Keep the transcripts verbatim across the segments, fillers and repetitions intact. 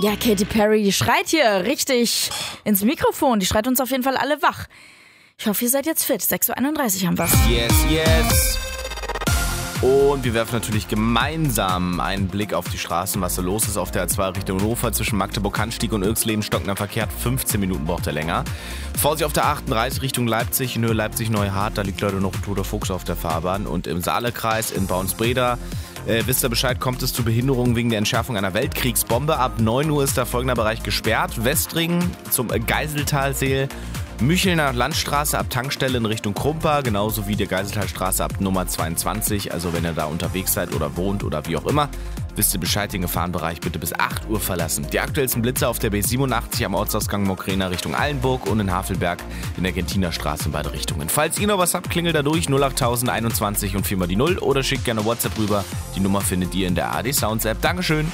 Ja, Katy Perry, die schreit hier richtig ins Mikrofon. Die schreit uns auf jeden Fall alle wach. Ich hoffe, ihr seid jetzt fit. sechs Uhr einunddreißig haben wir's. Yes, yes. Und wir werfen natürlich gemeinsam einen Blick auf die Straßen, was so los ist auf der A zwei Richtung Hannover zwischen Magdeburg-Handstieg und Irxleben. Stockender Verkehr, fünfzehn Minuten braucht er länger. Vorsicht auf der achtunddreißig Richtung Leipzig, in Höhe Leipzig-Neuhardt, da liegt leider noch ein toter Fuchs auf der Fahrbahn. Und im Saalekreis in Baunsbreda, äh, wisst ihr Bescheid, kommt es zu Behinderungen wegen der Entschärfung einer Weltkriegsbombe. Ab neun Uhr ist da folgender Bereich gesperrt. Westring zum Geiseltalsee. Müchelner Landstraße ab Tankstelle in Richtung Krumpa, genauso wie der Geiseltalstraße ab Nummer zweiundzwanzig. Also wenn ihr da unterwegs seid oder wohnt oder wie auch immer, wisst ihr Bescheid, den Gefahrenbereich bitte bis acht Uhr verlassen. Die aktuellsten Blitze auf der B siebenundachtzig am Ortsausgang Mokrena Richtung Allenburg und in Havelberg in der Gentinerstraße in beide Richtungen. Falls ihr noch was habt, klingelt da durch null acht null null einundzwanzig und viermal die null oder schickt gerne WhatsApp rüber. Die Nummer findet ihr in der A D Sounds App. Dankeschön.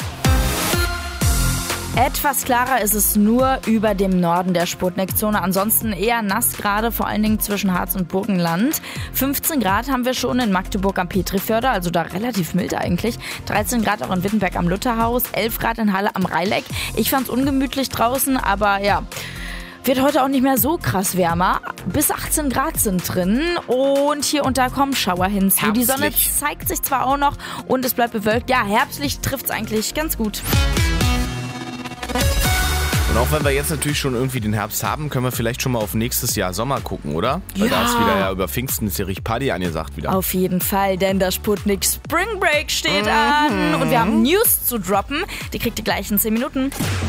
Etwas klarer ist es nur über dem Norden der Sputnik-Zone. Ansonsten eher nass, gerade vor allen Dingen zwischen Harz und Burgenland. fünfzehn Grad haben wir schon in Magdeburg am Petriförder, also da relativ mild eigentlich. dreizehn Grad auch in Wittenberg am Lutherhaus, elf Grad in Halle am Rheileck. Ich fand's ungemütlich draußen, aber ja, wird heute auch nicht mehr so krass wärmer. Bis achtzehn Grad sind drin und hier und da kommen Schauer hinzu. Herbstlich. Die Sonne zeigt sich zwar auch noch und es bleibt bewölkt. Ja, herbstlich trifft's eigentlich ganz gut. Und auch wenn wir jetzt natürlich schon irgendwie den Herbst haben, können wir vielleicht schon mal auf nächstes Jahr Sommer gucken, oder? Weil Ja. da ist wieder ja über Pfingsten ist ja richtig Party angesagt wieder. Auf jeden Fall, denn der Sputnik Spring Break steht an und wir haben News zu droppen. Die kriegt ihr gleich in zehn Minuten.